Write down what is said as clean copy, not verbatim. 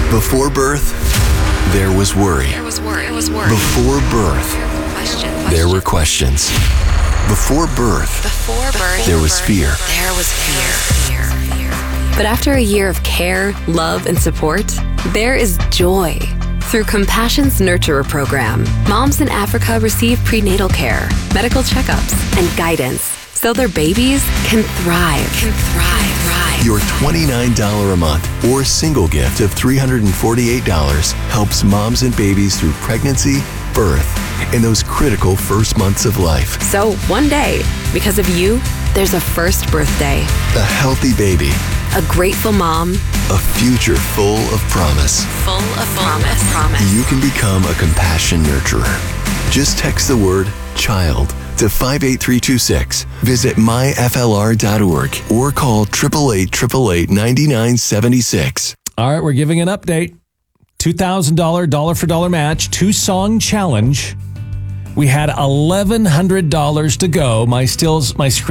Before birth, there was worry. Before birth, there were questions. Before birth, there was fear. But after a year of care, love, and support, there is joy. Through Compassion's Nurturer program, moms in Africa receive prenatal care, medical checkups, and guidance so their babies can thrive. Your $29 a month or single gift of $348 helps moms and babies through pregnancy, birth, and those critical first months of life. So one day, because of you, there's a first birthday, A healthy baby, a grateful mom, a future full of promise. You can become a Compassion Nurturer. Just text the word CHILD to 58326. Visit myflr.org or call 888-888-9976. All right, we're giving an update. $2,000 dollar for dollar match, 2-song challenge. We had $1,100 to go. My screen